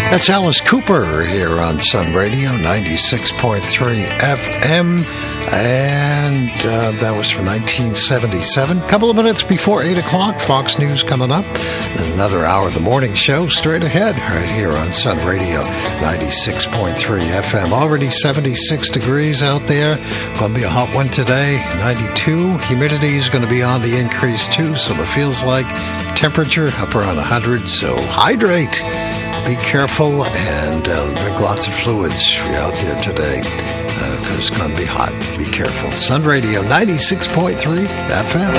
That's Alice Cooper here on Sun Radio, 96.3 FM, and that was from 1977. A couple of minutes before 8 o'clock, Fox News coming up. Then another hour of the morning show straight ahead right here on Sun Radio, 96.3 FM. Already 76 degrees out there. Going to be a hot one today, 92. Humidity is going to be on the increase too, so it feels like temperature up around 100, so hydrate. Be careful and drink lots of fluids out there today because it's going to be hot. Be careful. Sun Radio 96.3 FM.